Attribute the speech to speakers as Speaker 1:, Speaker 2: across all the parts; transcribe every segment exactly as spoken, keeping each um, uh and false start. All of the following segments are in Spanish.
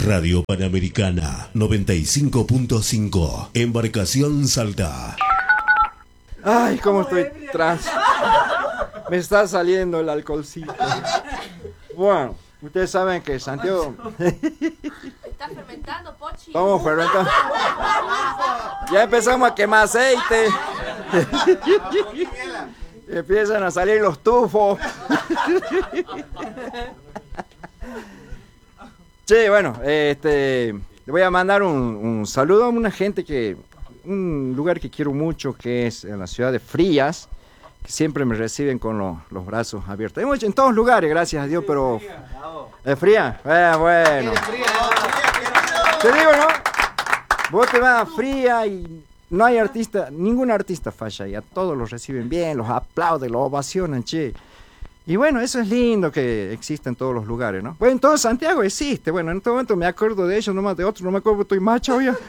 Speaker 1: Radio Panamericana noventa y cinco punto cinco. Embarcación Salta.
Speaker 2: Ay, cómo estoy trans. Me está saliendo el alcoholcito. Bueno, ustedes saben que Santiago...
Speaker 3: Está fermentando, Pochi.
Speaker 2: Vamos fermentando. Ya empezamos a quemar aceite. Empiezan a salir los tufos. Sí, bueno, este, le voy a mandar un, un saludo a una gente que, un lugar que quiero mucho, que es en la ciudad de Frías, que siempre me reciben con lo, los brazos abiertos. Hemos hecho en todos lugares, gracias a Dios, pero... ¿Es fría? Eh, bueno. Te digo, ¿no? Vos te vas a Fría y no hay artista, ningún artista falla, y a todos los reciben bien, los aplauden, los ovacionan, che. Y bueno, eso es lindo que exista en todos los lugares, ¿no? Bueno, en todo Santiago existe. Bueno, en este momento me acuerdo de ellos, nomás de otros, no me acuerdo, estoy macho ya.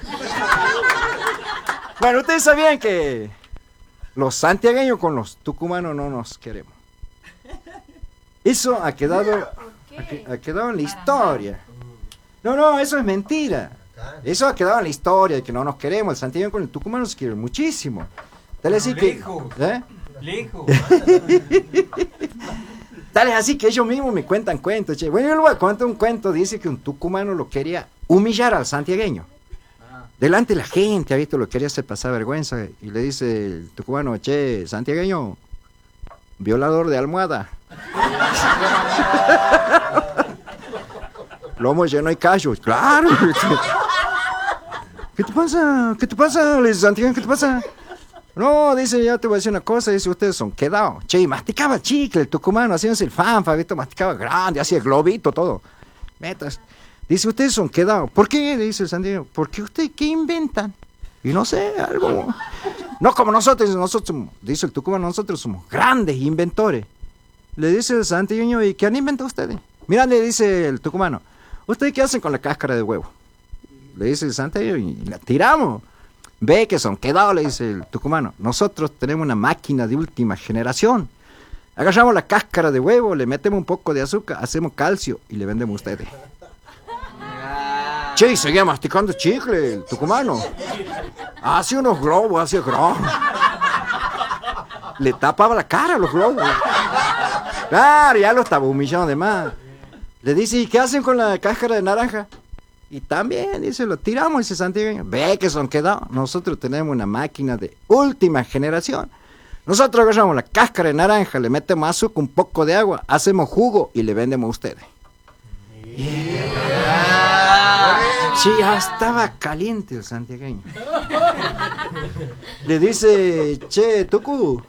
Speaker 2: Bueno, ustedes sabían que los santiagueños con los tucumanos no nos queremos. Eso ha quedado, ha, ha quedado en la historia. No, no, eso es mentira. Eso ha quedado en la historia, de que no nos queremos. El santiagueño con el tucumano se quiere muchísimo. Tal es así que... ¿eh?
Speaker 4: Lejos.
Speaker 2: Tal es así que ellos mismos me cuentan cuentos, che. Bueno, yo les voy a contar un cuento. Dice que un tucumano lo quería humillar al santiagueño. Delante de la gente, ha visto, lo quería hacer pasar vergüenza. Y le dice el tucumano, che, santiagueño, violador de almohada. Lomo lleno y callo. Claro. ¿Qué te pasa? ¿Qué te pasa? Le dice santiagueño, ¿qué te pasa? No, dice, ya te voy a decir una cosa, dice, ustedes son quedados. Che, masticaba chicle el tucumano, haciéndose el fanfa, ¿viste? Masticaba grande, hacía globito, todo. Metas. Dice, ustedes son quedados. ¿Por qué? Dice el santiagueño. Porque ustedes, ¿qué inventan? Y no sé, algo... No como nosotros, nosotros somos, dice el tucumano, nosotros somos grandes inventores. Le dice el santiagueño, ¿y qué han inventado ustedes? Mira, le dice el tucumano, ¿ustedes qué hacen con la cáscara de huevo? Le dice el santiagueño, y la tiramos. Ve que son quedados, le dice el tucumano. Nosotros tenemos una máquina de última generación. Agarramos la cáscara de huevo, le metemos un poco de azúcar, hacemos calcio y le vendemos a ustedes. Che, y seguía masticando chicle el tucumano. Hacía unos globos, hacía globos. Le tapaba la cara a los globos. Claro, ya lo estaba humillando de más. Le dice, ¿y qué hacen con la cáscara de naranja? Y también, dice, lo tiramos, ese santiagueño. Ve que son quedados. Nosotros tenemos una máquina de última generación. Nosotros agarramos la cáscara de naranja, le metemos azúcar, un poco de agua, hacemos jugo y le vendemos a ustedes. Yeah. Sí, ya estaba caliente el santiagueño. Le dice, che, Tucu.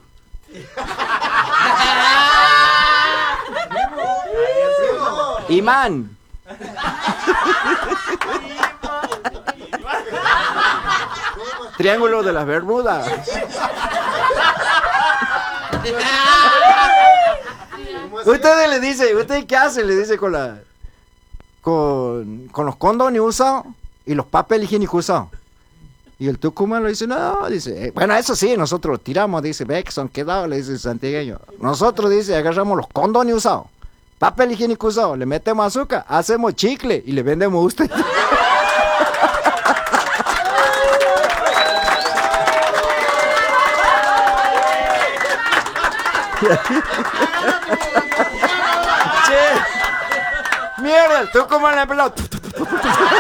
Speaker 2: Imán. Triángulo de las Bermudas. Ustedes le dice, ¿ustedes qué hacen? Le dice con la con, con los condones usados y los papeles higiénicos usados. Y el tucumano le dice, no, dice, eh, bueno, eso sí, nosotros los tiramos, dice, ve que son quedados, le dice el santiagueño. Nosotros, dice, agarramos los condones usados, papel higiénico usado, le metemos azúcar, hacemos chicle y le vendemos a usted. Che, mierda, tú como la pelota.